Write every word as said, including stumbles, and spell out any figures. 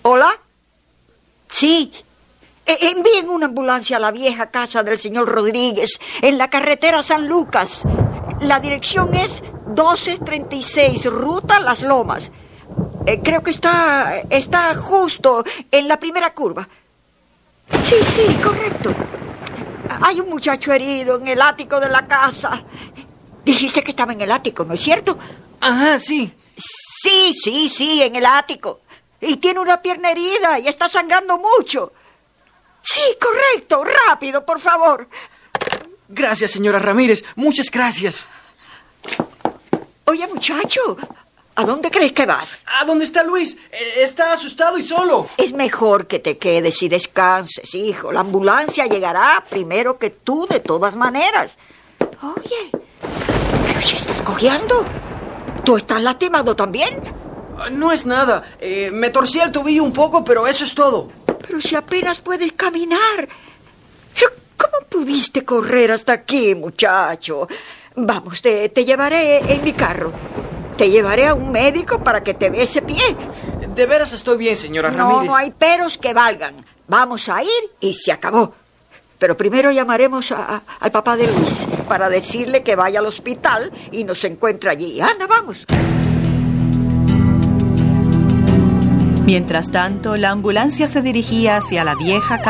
¿Hola? Sí. E- envíen una ambulancia a la vieja casa del señor Rodríguez, en la carretera San Lucas. La dirección es doce treinta y seis, ruta Las Lomas. Eh, creo que está, está justo en la primera curva. Sí, sí, correcto. Hay un muchacho herido en el ático de la casa. Dijiste que estaba en el ático, ¿no es cierto? Ajá, sí. Sí, sí, sí, en el ático. Y tiene una pierna herida y está sangrando mucho. Sí, correcto. Rápido, por favor. Gracias, señora Ramírez. Muchas gracias. Oye, muchacho, ¿a dónde crees que vas? ¿A dónde está Luis? Eh, Está asustado y solo. Es mejor que te quedes y descanses, hijo. La ambulancia llegará primero que tú, de todas maneras. Oye, pero si estás cojeando. ¿Tú estás lastimado también? Ah, No es nada. Eh, me torcí el tobillo un poco, pero eso es todo. Pero si apenas puedes caminar. Pero ¿cómo pudiste correr hasta aquí, muchacho? Vamos, te, te llevaré en mi carro. Te llevaré a un médico para que te vea ese pie. De veras estoy bien, señora No, Ramírez. no hay peros que valgan. Vamos a ir y se acabó. Pero primero llamaremos a- a- al papá de Luis para decirle que vaya al hospital y nos encuentre allí. Anda, vamos. Mientras tanto, la ambulancia se dirigía hacia la vieja casa